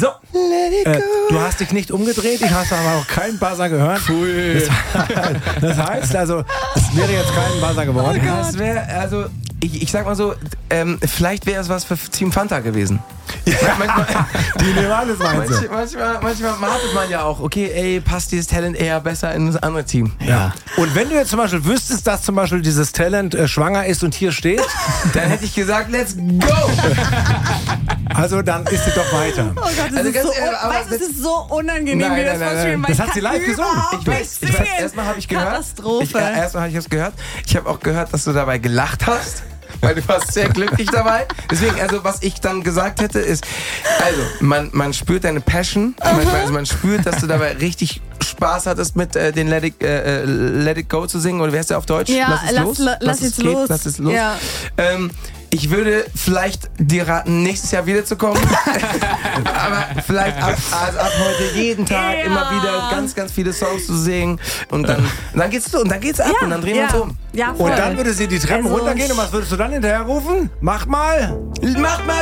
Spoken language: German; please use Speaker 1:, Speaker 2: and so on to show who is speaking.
Speaker 1: So, du hast dich nicht umgedreht, ich hast aber auch keinen Buzzer gehört.
Speaker 2: Cool.
Speaker 1: Das heißt also, es wäre jetzt kein Buzzer geworden.
Speaker 2: Das wäre, also, ich sag mal so, vielleicht wäre es was für Team Fanta gewesen. Ja.
Speaker 1: Die nehmen alles meinst du?
Speaker 2: Manchmal wartet man ja auch, okay, ey, passt dieses Talent eher besser in das andere Team.
Speaker 1: Ja. Und wenn du jetzt zum Beispiel wüsstest, dass zum Beispiel dieses Talent schwanger ist und hier steht,
Speaker 2: dann hätte ich gesagt, let's go!
Speaker 1: Also dann ist sie doch weiter.
Speaker 3: Oh Gott, das ist so, weißt, das ist so unangenehm, wie das vorstellen.
Speaker 1: Das hat sie live gesungen.
Speaker 2: Ich weiß, erstmal habe ich gehört.
Speaker 3: Katastrophe.
Speaker 2: Erstmal habe ich es gehört. Ich habe auch gehört, dass du dabei gelacht hast. Weil du warst sehr glücklich dabei. Deswegen, also was ich dann gesagt hätte, ist, also man spürt deine Passion. Also man spürt, dass du dabei richtig Spaß hattest, mit den Let It Go zu singen. Oder wie heißt der auf Deutsch?
Speaker 3: Ja, lass es los.
Speaker 2: Lass es los.
Speaker 3: Ja.
Speaker 2: Ich würde vielleicht dir raten, nächstes Jahr wiederzukommen. Aber vielleicht ab heute jeden Tag immer wieder ganz, ganz viele Songs zu singen. Und dann geht's ab und dann drehen wir uns um.
Speaker 3: Ja, voll.
Speaker 1: Und dann würde sie die Treppen runtergehen und was würdest du dann hinterher rufen? Mach mal